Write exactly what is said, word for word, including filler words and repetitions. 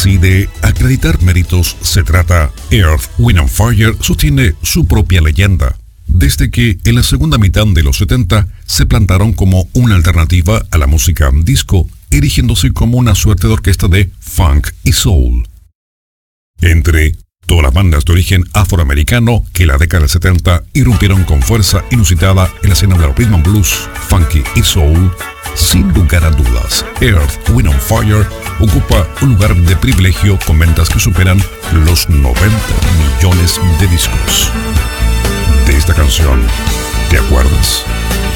Si de acreditar méritos se trata, Earth, Wind and Fire sostiene su propia leyenda. Desde que en la segunda mitad de los setenta se plantaron como una alternativa a la música disco, erigiéndose como una suerte de orquesta de funk y soul. Entre todas las bandas de origen afroamericano que en la década del setenta irrumpieron con fuerza inusitada en la escena del rhythm and blues, funky y soul, sin lugar a dudas, Earth, Wind and Fire ocupa un lugar de privilegio con ventas que superan los noventa millones de discos. De esta canción, ¿te acuerdas?